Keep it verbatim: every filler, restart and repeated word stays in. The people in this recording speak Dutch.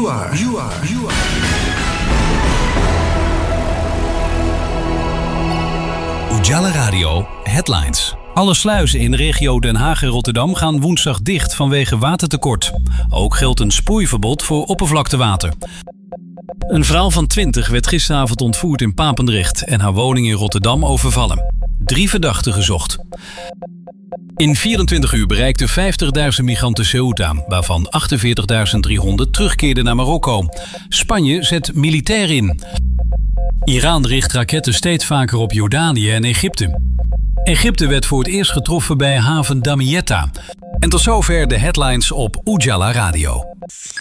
are, you are, you are. Ujala Radio Headlines. Alle sluizen in de regio Den Haag en Rotterdam gaan woensdag dicht vanwege watertekort. Ook geldt een sproeiverbod voor oppervlaktewater. Een vrouw van twintig werd gisteravond ontvoerd in Papendrecht en haar woning in Rotterdam overvallen. Drie verdachten gezocht. In vierentwintig uur bereikten vijftigduizend migranten Ceuta, waarvan achtenveertigduizend driehonderd terugkeerden naar Marokko. Spanje zet militair in. Iran richt raketten steeds vaker op Jordanië en Egypte. Egypte werd voor het eerst getroffen bij haven Damietta. En tot zover de headlines op Ujala Radio.